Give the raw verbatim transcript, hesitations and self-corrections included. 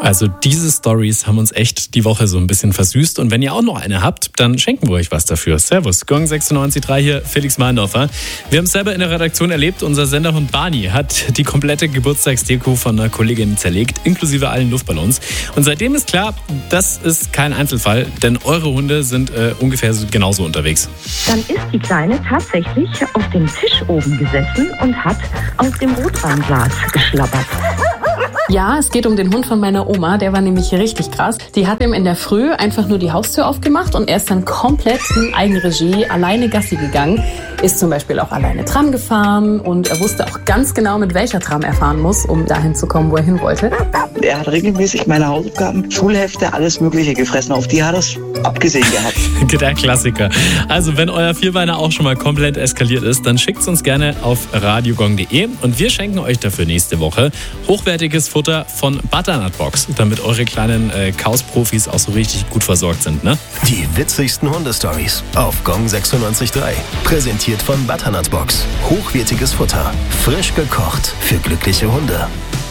Also diese Stories haben uns echt die Woche so ein bisschen versüßt. Und wenn ihr auch noch eine habt, dann schenken wir euch was dafür. Servus, Gong sechsundneunzig Komma drei hier, Felix Meindorfer. Wir haben es selber in der Redaktion erlebt. Unser Senderhund Barney hat die komplette Geburtstagsdeko von einer Kollegin zerlegt, inklusive allen Luftballons. Und seitdem ist klar, das ist kein Einzelfall, denn eure Hunde sind äh, ungefähr genauso unterwegs. Dann ist die Kleine tatsächlich auf dem Tisch oben gesessen und hat aus dem Rotweinglas geschlabbert. Ja, es geht um den Hund von meiner Oma, der war nämlich richtig krass. Die hat ihm in der Früh einfach nur die Haustür aufgemacht und er ist dann komplett in Eigenregie alleine Gassi gegangen. Ist zum Beispiel auch alleine Tram gefahren und er wusste auch ganz genau, mit welcher Tram er fahren muss, um dahin zu kommen, wo er hin wollte. Er hat regelmäßig meine Hausaufgaben, Schulhefte, alles Mögliche gefressen. Auf die hat er es abgesehen gehabt. Der Klassiker. Also wenn euer Vierbeiner auch schon mal komplett eskaliert ist, dann schickt es uns gerne auf radiogong punkt de und wir schenken euch dafür nächste Woche hochwertiges Futter von Butternut Box, damit eure kleinen äh, Kauz-Profis auch so richtig gut versorgt sind, ne? Die witzigsten Hundestories auf Gong sechsundneunzig Komma drei. Präsentiert von Butternut Box. Hochwertiges Futter. Frisch gekocht für glückliche Hunde.